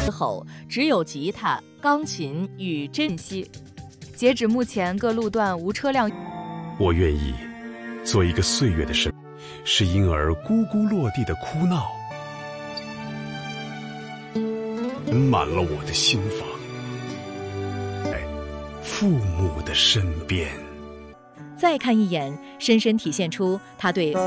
后只有吉他、钢琴与振息。 截止目前，各路段无车辆。 我愿意做一个岁月的声，是婴儿咕咕落地的哭闹，填满了我的心房，在父母的身边。 再看一眼，深深体现出他对